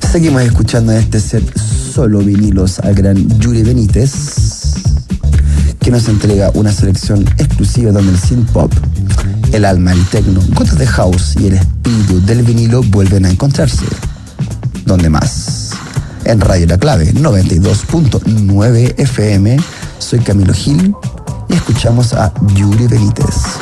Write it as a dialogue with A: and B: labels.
A: Seguimos escuchando en este set solo vinilos al gran Yuri Benítez, que nos entrega una selección exclusiva donde el synth pop, el alma, el techno, gotas de house y el espíritu del vinilo vuelven a encontrarse. ¿Dónde más? En Radio La Clave 92.9 FM. Soy Camilo Gil y escuchamos a Yuri Benítez.